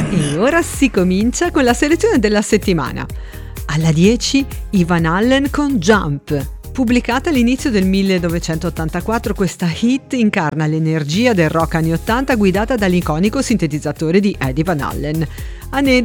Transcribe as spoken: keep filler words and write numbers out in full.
E ora si comincia con la selezione della settimana. Alla dieci Ivan Allen con Jump. Pubblicata all'inizio del millenovecentottantaquattro, questa hit incarna l'energia del rock anni ottanta guidata dall'iconico sintetizzatore di Eddie Van Halen.